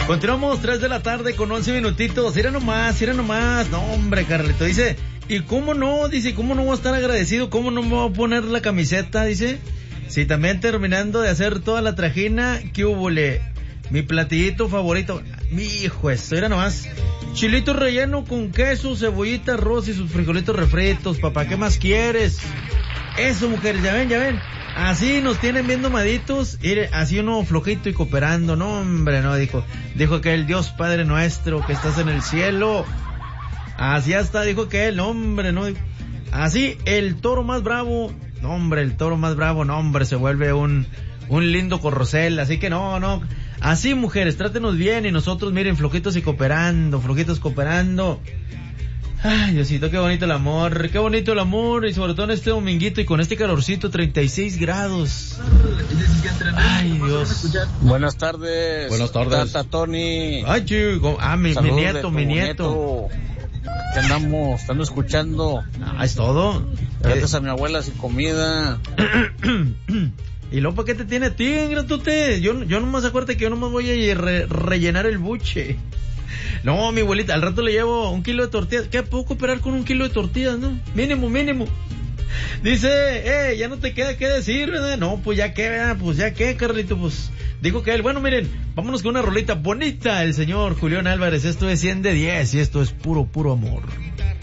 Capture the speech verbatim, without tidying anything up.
Continuamos, tres de la tarde con once minutitos. Mira nomás, mira nomás. No, hombre, Carlito, dice, ¿y cómo no? Dice, ¿cómo no voy a estar agradecido? ¿Cómo no me voy a poner la camiseta? Dice, sí, también terminando de hacer toda la trajina, ¿qué hubole? Mi platillito favorito. Mi hijo, eso, mira nomás. Chilito relleno con queso, cebollita, arroz y sus frijolitos refritos. Papá, ¿qué más quieres? Eso, mujeres, ya ven, ya ven. Así nos tienen bien domaditos, y así uno flojito y cooperando. No, hombre, no, dijo, dijo que el Dios Padre nuestro que estás en el cielo. Así hasta dijo que el hombre, no, así el toro más bravo, no, hombre, el toro más bravo, no, hombre, se vuelve un, un lindo corrocel. Así que no, no, así, mujeres, trátenos bien y nosotros, miren, flojitos y cooperando, flojitos cooperando. Ay, Diosito, qué bonito el amor, qué bonito el amor, y sobre todo en este dominguito y con este calorcito, treinta y seis grados. Ay, Dios. Buenas tardes. Buenas tardes. Tata Tony. Ay, chico, ah, mi, mi nieto, mi nieto. Te andamos, estando escuchando. Ah, es todo. Gracias a mi abuela sin comida. ¿Y luego para qué te tiene a ti, ingratote? Yo, yo nomás acuérdate que yo nomás voy a re, rellenar el buche. No, mi abuelita, al rato le llevo un kilo de tortillas. ¿Qué puedo cooperar con un kilo de tortillas, no? Mínimo, mínimo. Dice, eh, ya no te queda qué decir, ¿verdad? No, pues ya qué, ¿verdad? Pues ya qué, Carlito, pues. Dijo que él, bueno, miren, vámonos con una rolita bonita, el señor Julián Álvarez. Esto es cien de diez y esto es puro, puro amor.